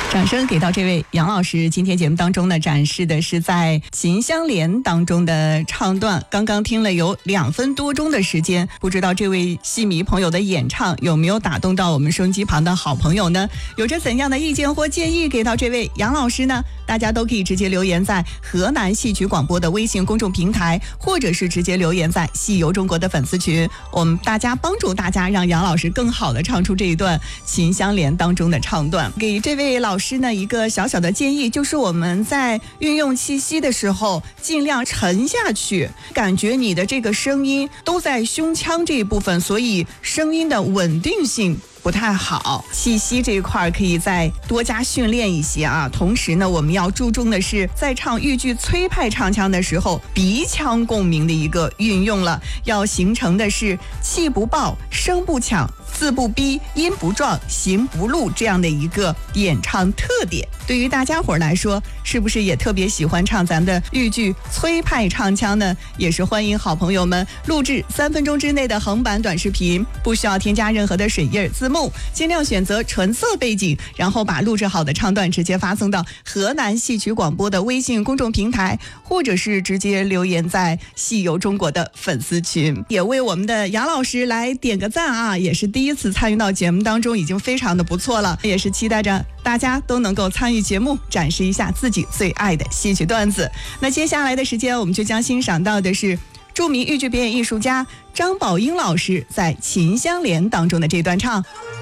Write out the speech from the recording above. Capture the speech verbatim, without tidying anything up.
掌声给到这位杨老师。今天节目当中呢，展示的是在《秦香莲》当中的唱段，刚刚听了有两分多钟的时间，不知道这位戏迷朋友的演唱有没有打动到我们收音机旁的好朋友呢？有着怎样的意见或建议给到这位杨老师呢？大家都可以直接留言在河南戏曲广播的微信公众平台，或者是直接留言在戏游中国的粉丝群，我们大家帮助大家让杨老师更好的唱出这一段《秦香莲》当中的唱段。给这位老师呢一个小小的建议，就是我们在运用气息的时候尽量沉下去，感觉你的这个声音都在胸腔这一部分，所以声音的稳定性不太好，气息这一块可以再多加训练一些啊。同时呢，我们要注重的是在唱豫剧崔派唱腔的时候，鼻腔共鸣的一个运用了，要形成的是气不爆、声不抢、字不逼、音不撞、形不露这样的一个演唱特点。对于大家伙来说，是不是也特别喜欢唱咱的豫剧崔派唱腔呢？也是欢迎好朋友们录制三分钟之内的横版短视频，不需要添加任何的水印字幕，尽量选择纯色背景，然后把录制好的唱段直接发送到河南戏曲广播的微信公众平台，或者是直接留言在戏游中国的粉丝群。也为我们的杨老师来点个赞啊，也是第一次参与到节目当中，已经非常的不错了，也是期待着大家都能够参与节目，展示一下自己最爱的戏曲段子。那接下来的时间，我们就将欣赏到的是著名豫剧表演艺术家张宝英老师在《秦香莲》当中的这段唱。